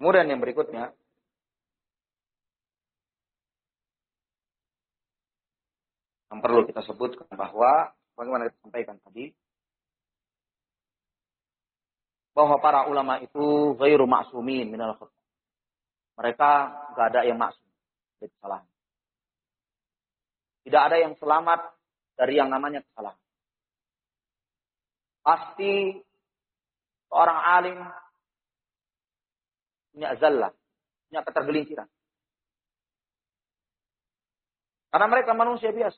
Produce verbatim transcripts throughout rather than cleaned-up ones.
Kemudian yang berikutnya, yang perlu kita sebutkan bahwa, bagaimana kita sampaikan tadi, bahwa para ulama itu ghairu ma'sumin minal khata'. Mereka enggak ada yang maksum dari kesalahan. Tidak ada yang selamat dari yang namanya kesalahan. Pasti seorang alim punya zallah, punya ketergelinciran. Karena mereka manusia biasa.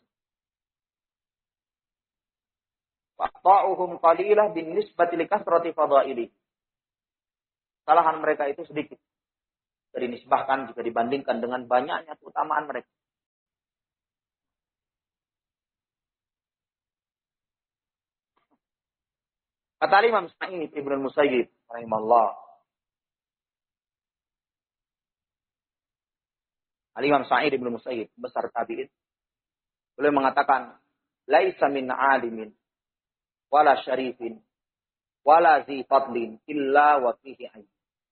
Fa'ta'uhum qalilah bin nisbati li kasrati fadaili. Kesalahan mereka itu sedikit. Dari nisbahkan jika dibandingkan dengan banyaknya keutamaan mereka. Kata Imam Sa'id Ibnu Musayyib rahimahullah. Imam Sa'id Ibnu Musayyib, besar tabi'in. Beliau mengatakan, "Laisa min 'alimin wala syarifin wala zi fadlin illa wa fihi aib."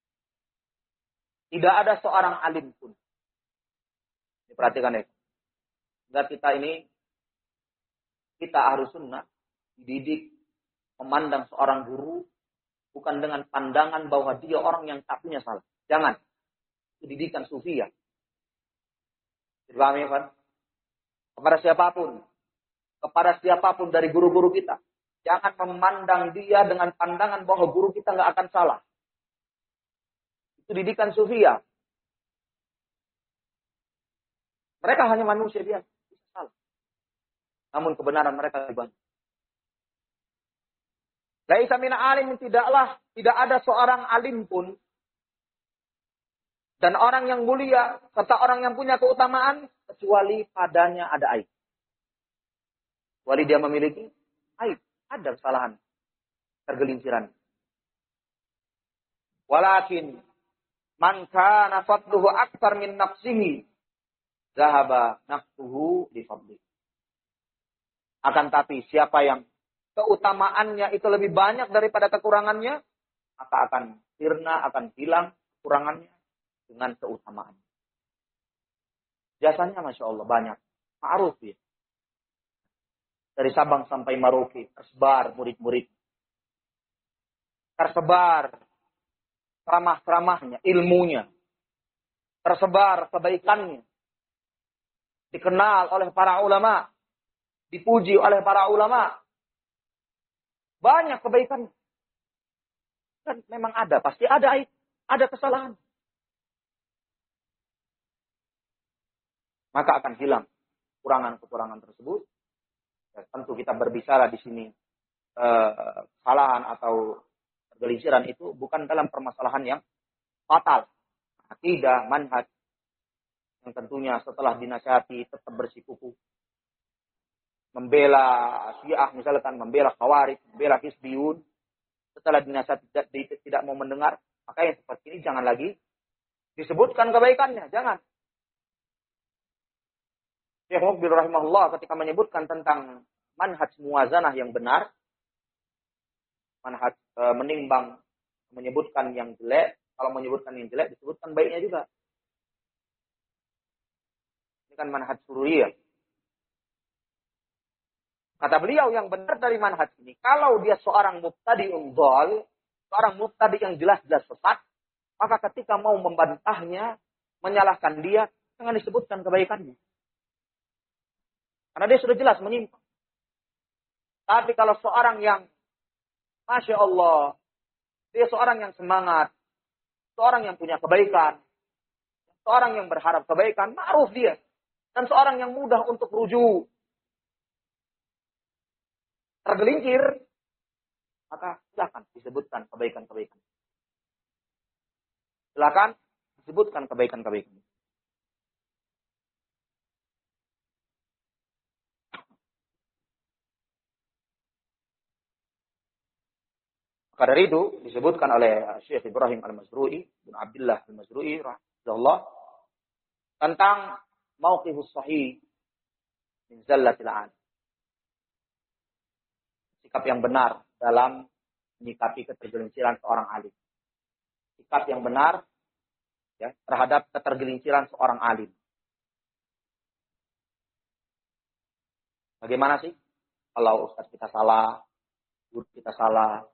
Tidak ada seorang alim pun. Diperhatikan ya. Enggak kita ini, kita harus sunnah, dididik, memandang seorang guru, bukan dengan pandangan bahwa dia orang yang tak punya salah. Jangan. Itu didikan sufiyah. Dipahami kan? Kepada siapapun. Kepada siapapun dari guru-guru kita. Jangan memandang dia dengan pandangan bahwa guru kita nggak akan salah. Itu didikan sufiyah. Mereka hanya manusia biasa, bisa salah. Namun kebenaran mereka lebih banyak. Laisa min alim, tidaklah, tidak ada seorang alim pun dan orang yang mulia serta orang yang punya keutamaan kecuali padanya ada aib. Kecuali dia memiliki aib, ada kesalahan, tergelinciran. Walakin man kana fadluhu aktsar min nafsihi zahaba nafsuhu li fadli. Akan tapi siapa yang keutamaannya itu lebih banyak daripada kekurangannya, maka akan sirna, akan hilang kekurangannya dengan keutamaan. Jasanya Masya Allah banyak. Ma'ruf ya. Dari Sabang sampai Merauke, tersebar murid-murid. Tersebar ceramah-ceramahnya, ilmunya. Tersebar kebaikannya. Dikenal oleh para ulama. Dipuji oleh para ulama. Banyak kebaikan. Dan memang ada, pasti ada ada kesalahan. Maka akan hilang kekurangan-kekurangan tersebut. Ya, tentu kita berbicara di sini eh, kesalahan atau kegelinciran itu bukan dalam permasalahan yang fatal. Akidah, manhaj, yang tentunya setelah dinasihati tetap bersikukuh. Membela Syiah misalkan, membela Khawarij, membela Hizbiyun, setelah dinasihati tidak, tidak mau mendengar, maka yang seperti ini jangan lagi disebutkan kebaikannya, jangan. Syekh Muqbil rahimahullah ketika menyebutkan tentang manhaj muwazanah yang benar, manhaj e, menimbang, menyebutkan yang jelek, kalau menyebutkan yang jelek disebutkan baiknya juga. Ini kan manhaj sururiyah. Kata beliau yang benar dari manhaj ini, kalau dia seorang mubtadi'un dhal, seorang mubtadi' yang jelas-jelas sesat, maka ketika mau membantahnya, menyalahkan dia, jangan disebutkan kebaikannya. Karena dia sudah jelas menyimpang. Tapi kalau seorang yang, Masya Allah, dia seorang yang semangat, seorang yang punya kebaikan, seorang yang berharap kebaikan, ma'ruf dia. Dan seorang yang mudah untuk rujuk, tergelincir, maka silakan disebutkan kebaikan-kebaikan. Silakan disebutkan kebaikan-kebaikan. Maka dari itu disebutkan oleh Syekh Ibrahim Al-Mazrui bin Abdullah Al-Mazrui rahimahullah tentang mauqifus sahih min zallatil 'an. Sikap yang benar dalam menyikapi ketergelinciran seorang alim. Sikap yang benar ya, terhadap ketergelinciran seorang alim. Bagaimana sih kalau ustaz kita salah, guru kita salah?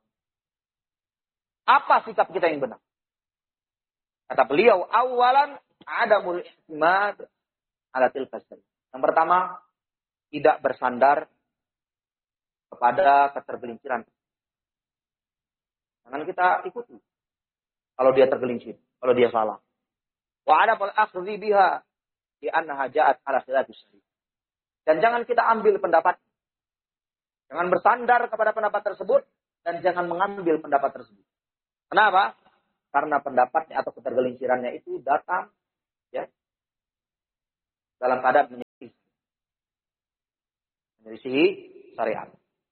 Apa sikap kita yang benar? Kata beliau, awalan adamul i'timad ala tilkas. Yang pertama, tidak bersandar kepada ketergelinciran. Jangan kita ikuti kalau dia tergelincir, kalau dia salah. Wa adamul akhdhi biha li annaha ja'at ala khilafis sahih. Dan jangan kita ambil pendapat. Jangan bersandar kepada pendapat tersebut dan jangan mengambil pendapat tersebut. Kenapa? Karena pendapatnya atau ketergelincirannya itu datang ya dalam keadaan menyelisih menyelisih syariat.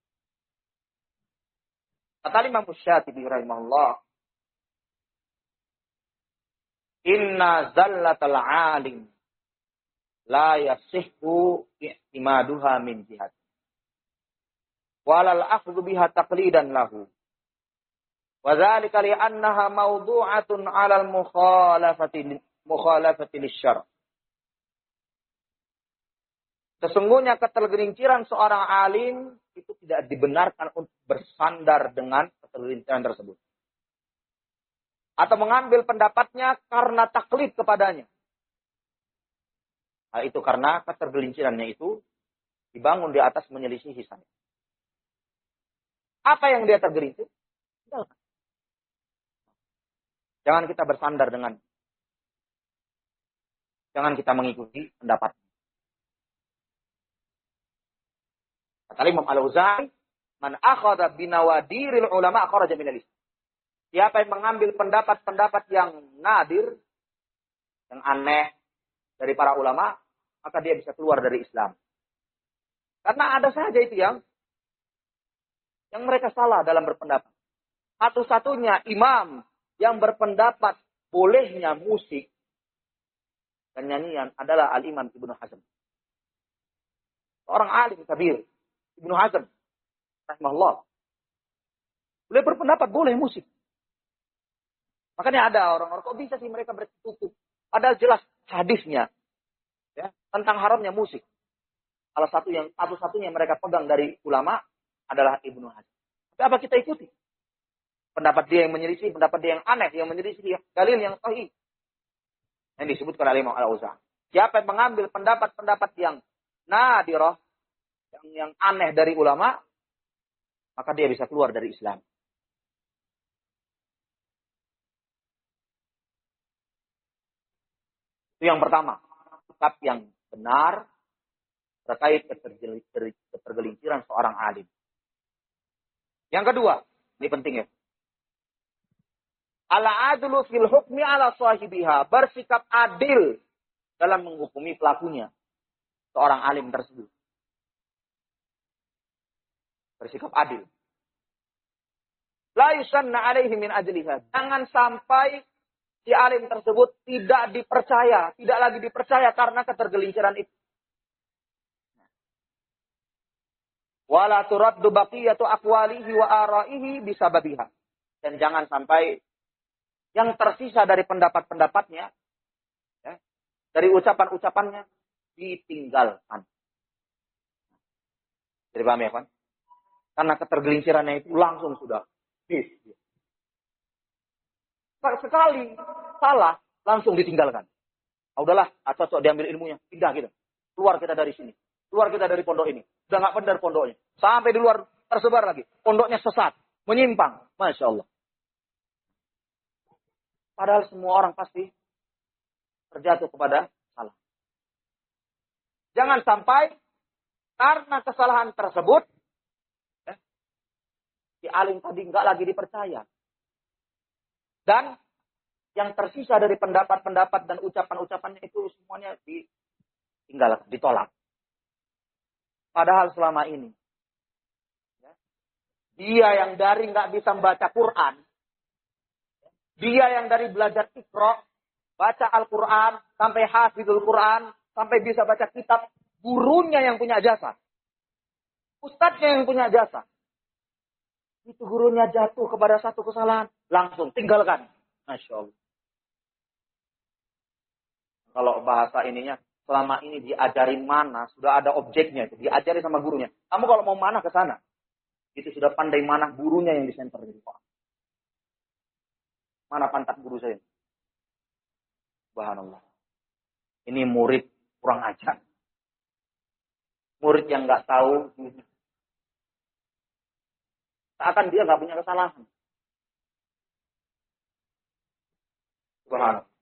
Kata Imam Syatibi rahimahullah, inna zallatal alim la yasihhu i'timaduha min jihad walal akhdhu biha taqlidan lahu. Wadzalika li'annaha mawdu'atun 'alal mukhalafati mukhalafati lisyara'. Sesungguhnya ketergelinciran seorang alim itu tidak dibenarkan untuk bersandar dengan ketergelinciran tersebut. Atau mengambil pendapatnya karena taklid kepadanya. Hal itu karena ketergelincirannya itu dibangun di atas menyelisihi syariat. Apa yang dia tergelincir? Tinggalkan. Jangan kita bersandar dengan, jangan kita mengikuti pendapat. Kata Imam Al-Auza'i, man akhadha binawadiril ulama akhraja minal Islam. Siapa yang mengambil pendapat-pendapat yang nadir, yang aneh dari para ulama, maka dia bisa keluar dari Islam. Karena ada saja itu yang yang mereka salah dalam berpendapat. Satu-satunya imam yang berpendapat bolehnya musik dan nyanyian adalah Al-Imam Ibnu Hazm. Seorang alim kabir, Ibnu Hazm rahimahullah. Boleh berpendapat boleh musik. Makanya ada orang-orang, kok bisa sih mereka bertutup? Padahal jelas hadisnya ya, tentang haramnya musik. Salah satu yang satu-satunya yang mereka pegang dari ulama adalah Ibnu Hazm. Tapi apa kita ikuti? Pendapat dia yang menyelisih, pendapat dia yang aneh, yang menyelisih dalil yang sahih. Yang disebutkan oleh Imam Al-Auza'i. Siapa yang mengambil pendapat-pendapat yang nadirah, yang, yang aneh dari ulama, maka dia bisa keluar dari Islam. Itu yang pertama. Sikap yang benar terkait ketergelinciran seorang alim. Yang kedua, ini penting ya. Al-adlu fil hukmi ala sahibiha. Bersikap adil dalam menghukumi pelakunya. Seorang alim tersebut. Bersikap adil. La yusanna alaihi min ajliha. Jangan sampai si alim tersebut tidak dipercaya. Tidak lagi dipercaya karena ketergelinciran itu. Wala turaddu baqiyatu aqwalihi wa ara'ihi bisababiha. Dan jangan sampai yang tersisa dari pendapat-pendapatnya, ya, dari ucapan-ucapannya, ditinggalkan. Jadi paham ya, kan? Karena ketergelincirannya itu langsung sudah. Sekali salah, langsung ditinggalkan. Ah, udahlah, ah, cocok diambil ilmunya. Pindah kita. Keluar kita dari sini. Keluar kita dari pondok ini. Udah nggak benar pondoknya. Sampai di luar tersebar lagi. Pondoknya sesat. Menyimpang. Masya Allah. Padahal semua orang pasti terjatuh kepada salah. Jangan sampai karena kesalahan tersebut, ya, si alim tadi nggak lagi dipercaya. Dan yang tersisa dari pendapat-pendapat dan ucapan-ucapannya itu semuanya ditinggal, ditolak. Padahal selama ini, ya, dia yang dari nggak bisa membaca Quran, dia yang dari belajar Iqra, baca Al-Quran, sampai hafidul Quran, sampai bisa baca kitab, gurunya yang punya jasa. Ustadznya yang punya jasa. Itu gurunya jatuh kepada satu kesalahan, langsung tinggalkan. Masya Allah. kalau bahasa ininya, selama ini diajari mana, sudah ada objeknya, itu diajari sama gurunya. Kamu kalau mau mana ke sana, itu sudah pandai mana gurunya yang disenter jadi orang. Mana pantat guru saya? Subhanallah. Ini murid kurang ajar. Murid yang nggak tahu, seakan dia nggak punya kesalahan. Subhanallah.